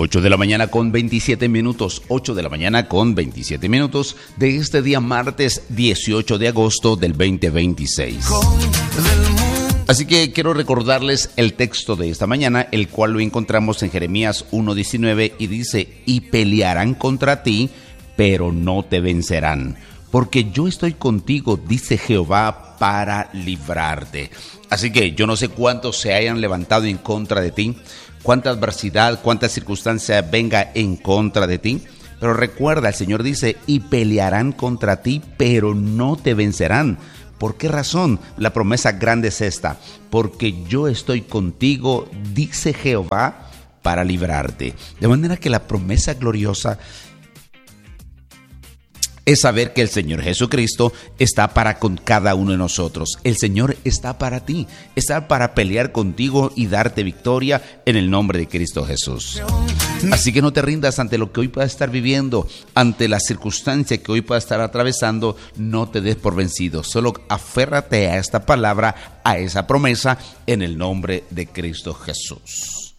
8 de la mañana con 27 minutos, 8 de la mañana con 27 minutos de este día martes 18 de agosto del 2026. Así que quiero recordarles el texto de esta mañana, el cual lo encontramos en Jeremías 1:19 y dice: y pelearán contra ti, pero no te vencerán, porque yo estoy contigo, dice Jehová, para librarte. Así que yo no sé cuántos se hayan levantado en contra de ti, cuánta adversidad, cuánta circunstancia venga en contra de ti, pero recuerda, el Señor dice: y pelearán contra ti, pero no te vencerán. ¿Por qué razón? La promesa grande es esta: porque yo estoy contigo, dice Jehová, para librarte. De manera que la promesa gloriosa es saber que el Señor Jesucristo está para con cada uno de nosotros. El Señor está para ti, está para pelear contigo y darte victoria en el nombre de Cristo Jesús. Así que no te rindas ante lo que hoy puedas estar viviendo, ante la circunstancia que hoy puedas estar atravesando. No te des por vencido, solo aférrate a esta palabra, a esa promesa, en el nombre de Cristo Jesús.